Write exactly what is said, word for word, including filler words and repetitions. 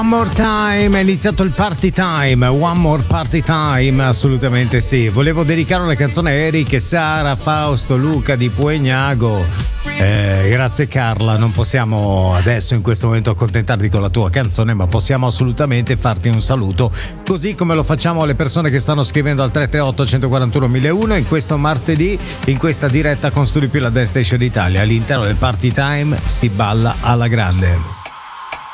One more time, è iniziato il party time, one more party time, assolutamente sì. Volevo dedicare una canzone a Eric, Sara, Fausto, Luca di Puegnago. Eh, grazie Carla, non possiamo adesso in questo momento accontentarti con la tua canzone, ma possiamo assolutamente farti un saluto, così come lo facciamo alle persone che stanno scrivendo al tre tre otto, uno quattro uno, uno uno in questo martedì, in questa diretta con Studio Più, la Dance Station d'Italia. All'interno del party time si balla alla grande.